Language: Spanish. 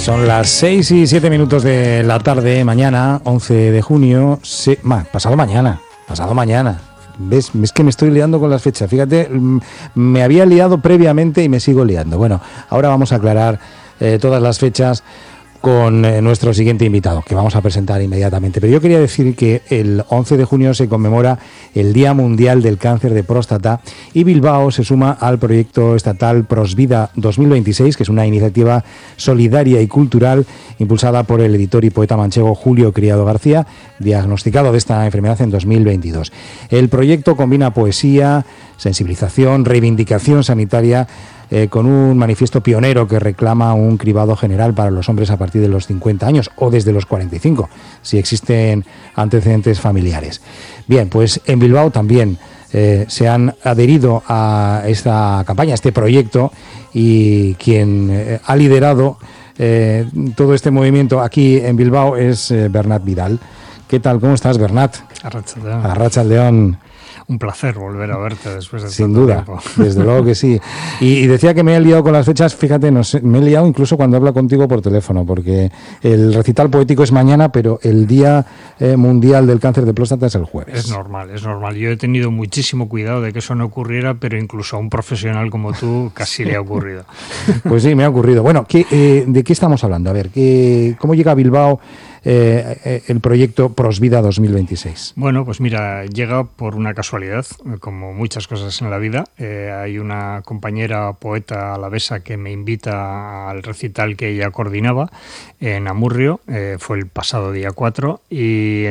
Son las 6:07 de la tarde, mañana, 11 de junio, pasado mañana. ¿Ves? Es que me estoy liando con las fechas. Fíjate, me había liado previamente y me sigo liando. Bueno, ahora vamos a aclarar todas las fechas con nuestro siguiente invitado, que vamos a presentar inmediatamente. Pero yo quería decir que el 11 de junio se conmemora el Día Mundial del Cáncer de Próstata y Bilbao se suma al proyecto estatal Prosvida 2026, que es una iniciativa solidaria y cultural impulsada por el editor y poeta manchego Julio Criado García, diagnosticado de esta enfermedad en 2022. El proyecto combina poesía, sensibilización, reivindicación sanitaria, con un manifiesto pionero que reclama un cribado general para los hombres a partir de los 50 años o desde los 45, si existen antecedentes familiares. Bien, pues en Bilbao también se han adherido a esta campaña, a este proyecto, y quien ha liderado todo este movimiento aquí en Bilbao es Bernat Vidal. ¿Qué tal? ¿Cómo estás, Bernat? Arratsaldeon. Un placer volver a verte después de Sin tanto duda, tiempo. Desde luego que sí. Y decía que me he liado con las fechas, fíjate, no sé, me he liado incluso cuando hablo contigo por teléfono, porque el recital poético es mañana, pero el Día Mundial del Cáncer de Próstata es el jueves. Es normal. Yo he tenido muchísimo cuidado de que eso no ocurriera, pero incluso a un profesional como tú casi le ha ocurrido. Pues sí, me ha ocurrido. Bueno, ¿de qué estamos hablando? A ver, ¿cómo llega a Bilbao el proyecto Prosvida 2026? Bueno, pues mira, llega por una casualidad, como muchas cosas en la vida. Hay una compañera poeta alavesa que me invita al recital que ella coordinaba en Amurrio, fue el pasado día 4, y